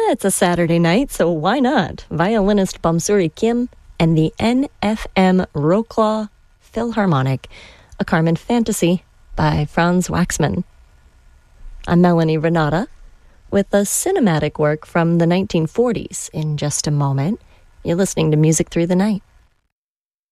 It's a Saturday night, so why not? Violinist Bamsuri Kim and the NFM Wroclaw Philharmonic, a Carmen Fantasy by Franz Waxman. I'm Melanie Renata with a cinematic work from the 1940s in just a moment. You're listening to Music Through the Night.